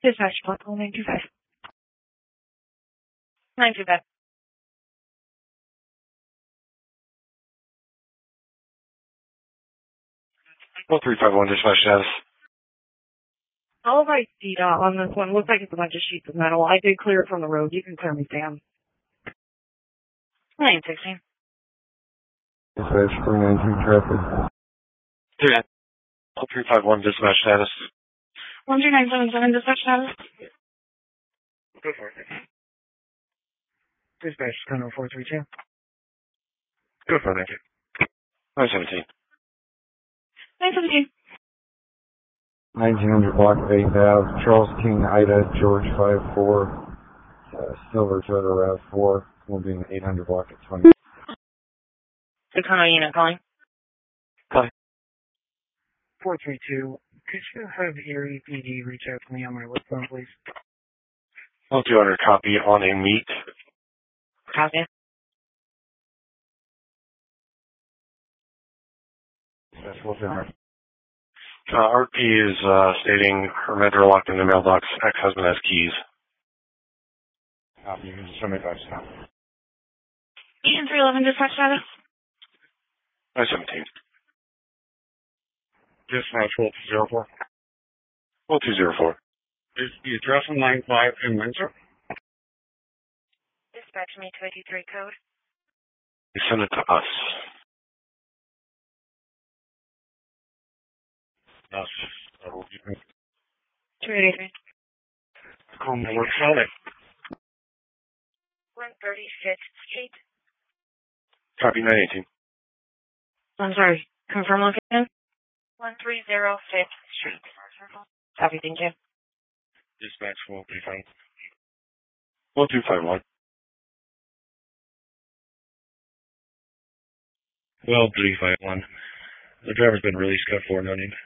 Dispatch, call 925. 925. 1351 dispatch status. All of right, DDOT on this one. Looks like it's a bunch of sheets of metal. I did clear it from the road. You can clear me, Sam. 916. Dispatch 319 traffic. 1351 dispatch status. 12977 dispatch status. Go for it. Dispatch 10432. Go for it, thank you. 917. 917. 1900 block of 8th Ave, Charles King, Ida, George 54, Silver Toyota RAV4, will be in the 800 block at 20. 600 unit calling. Calling. 432. Could you have Erie PD reach out to me on my work phone, please? 200 copy on a meet. Copy. That's what's in there. RP is stating her meds are locked in the mailbox. Ex-husband has keys. You can just show me back now. Ian 311 dispatch status. 917. Dispatch 1204. 1204. Is the address in line 5 in Windsor? Dispatch me 283 code. You send it to us. Yes. 283. Call me work Friday. 135th Street. Copy 918. I'm sorry. Confirm location. 130 5th Street. Copy, thank you. Dispatch 1235. 1251. 12351. The driver's been released, cut 4, no need.